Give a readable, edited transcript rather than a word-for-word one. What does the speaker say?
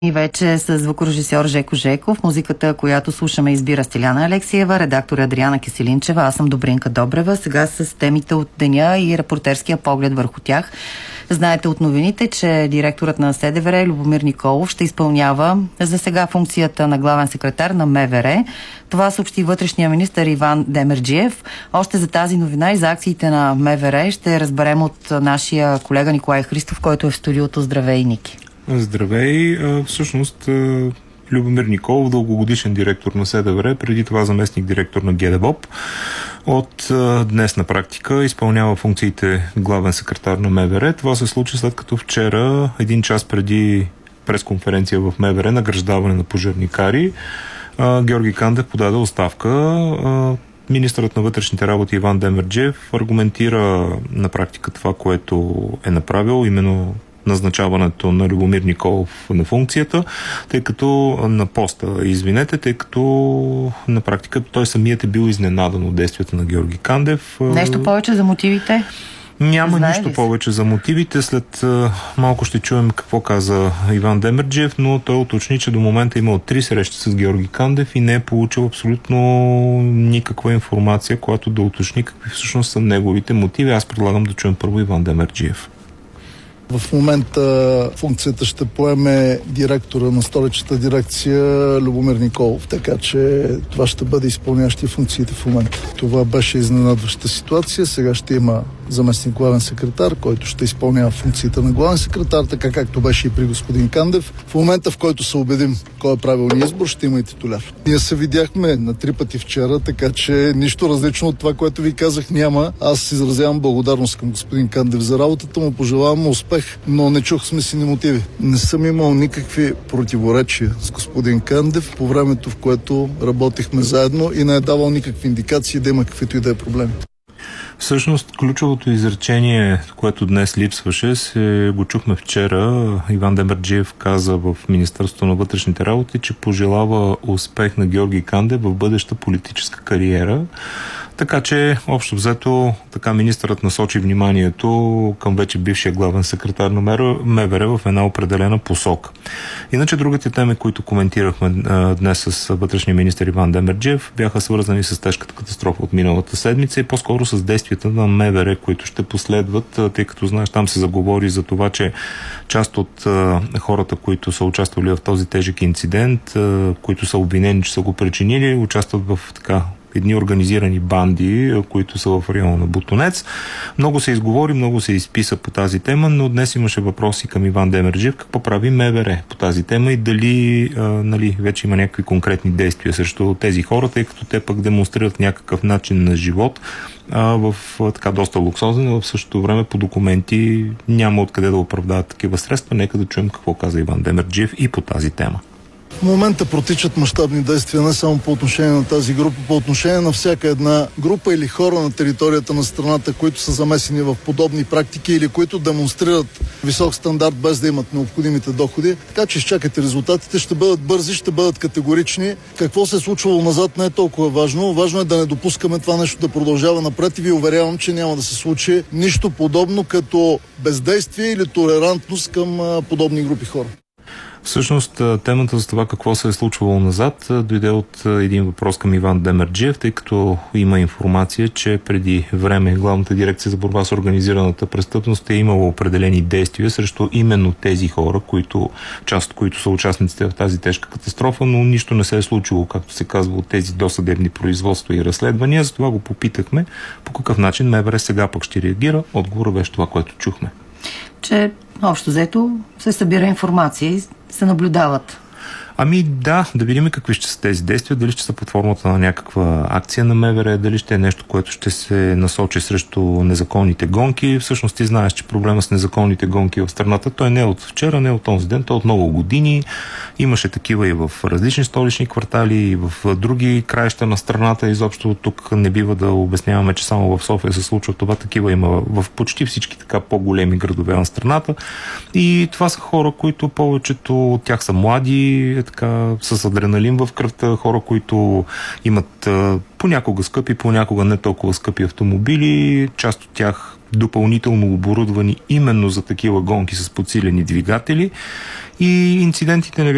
И вече с звукорежисьор Жеко Жеков. Музиката, която слушаме, избира Стиляна Алексиева, редактор Адриана Киселинчева, аз съм Добринка Добрева. Сега с темите от деня и репортерския поглед върху тях. Знаете от новините, че директорът на СДВР Любомир Николов ще изпълнява за сега функцията на главен секретар на МВР. Това съобщи вътрешния министър Иван Демерджиев. Още за тази новина и за акциите на МВР ще разберем от нашия колега Николай Христов, който е в студиото. Здравей, Ники! Здравей! Всъщност Любомир Николов, дългогодишен директор на СДВР, преди това заместник директор на ГДБОП, от днес на практика изпълнява функциите главен секретар на МВР. Това се случи след като вчера, един час преди пресконференция в МВР, награждаване на пожарникари, Георги Кандев подаде оставка. Министърът на вътрешните работи Иван Демерджиев аргументира на практика това, което е направил, именно назначаването на Любомир Николов на функцията, тъй като на поста, тъй като на практика той самият е бил изненадан от действията на Георги Кандев. Нещо повече за мотивите? Няма нищо повече за мотивите. След малко ще чуем какво каза Иван Демерджиев, но той уточни, че до момента е имал 3 срещи с Георги Кандев и не е получил абсолютно никаква информация, която да уточни какви всъщност са неговите мотиви. Аз предлагам да чуем първо Иван Демерджиев. В момента функцията ще поеме директора на столичната дирекция Любомир Николов, така че това ще бъде изпълнящи функциите в момента. Това беше изненадваща ситуация. Сега ще има заместник главен секретар, който ще изпълнява функциите на главен секретар, така както беше и при господин Кандев. В момента, в който се убедим кой е правилният избор, ще има и титуляр. Ние се видяхме на 3 пъти вчера, така че нищо различно от това, което ви казах, няма. Аз изразявам благодарност към господин Кандев за работата му, пожелавам му успех, но не чух смислени мотиви. Не съм имал никакви противоречия с господин Кандев по времето, в което работихме заедно и не е давал никакви индикации да има каквито и да е проблеми. Всъщност, ключовото изречение, което днес липсваше, го чухме вчера. Иван Демерджиев каза в Министерството на вътрешните работи, че пожелава успех на Георги Кандев в бъдеща политическа кариера. Така че, общо взето, така министърът насочи вниманието към вече бившия главен секретар на МВР в една определена посока. Иначе другите теми, които коментирахме днес с вътрешния министър Иван Демерджиев, бяха свързани с тежката катастрофа от миналата седмица и по-скоро с действията на МВР, които ще последват, тъй като, знаеш, там се заговори за това, че част от хората, които са участвали в този тежък инцидент, които са обвинени, че са го причинили, участват в едни организирани банди, които са в района на Бутонец. Много се изговори, много се изписа по тази тема, но днес имаше въпроси към Иван Демерджиев какво прави МВР по тази тема и дали вече има някакви конкретни действия срещу тези хора, тъй като те пък демонстрират някакъв начин на живот в така доста луксозен, но в същото време по документи няма откъде да оправдават такива средства. Нека да чуем какво каза Иван Демерджиев и по тази тема. В момента протичат мащабни действия не само по отношение на тази група, по отношение на всяка една група или хора на територията на страната, които са замесени в подобни практики или които демонстрират висок стандарт без да имат необходимите доходи. Така че изчакайте резултатите, ще бъдат бързи, ще бъдат категорични. Какво се е случвало назад не е толкова важно. Важно е да не допускаме това нещо да продължава напред и ви уверявам, че няма да се случи нищо подобно като бездействие или толерантност към подобни групи хора. Всъщност, темата за това какво се е случвало назад дойде от един въпрос към Иван Демерджиев, тъй като има информация, че преди време Главната дирекция за борба с организираната престъпност е имала определени действия срещу именно тези хора, част от които са участниците в тази тежка катастрофа, но нищо не се е случило, както се казва, от тези досъдебни производства и разследвания. Затова го попитахме по какъв начин МВР сега пък ще реагира. Отговорът беше това, което чухме. Че общо взето се събира информация и се наблюдават. Да видим какви ще са тези действия, дали ще са под формата на някаква акция на МВР, дали ще е нещо, което ще се насочи срещу незаконните гонки. Всъщност ти знаеш, че проблема с незаконните гонки в страната, той не е от вчера, не е от този ден, той е от много години. Имаше такива и в различни столични квартали, и в други краища на страната. Изобщо тук не бива да обясняваме, че само в София се случва това. Такива има в почти всички така по-големи градове на страната. И това са хора, които повечето от тях са млади, така, с адреналин в кръвта, хора, които имат понякога скъпи, понякога не толкова скъпи автомобили, част от тях допълнително оборудвани именно за такива гонки с подсилени двигатели и инцидентите не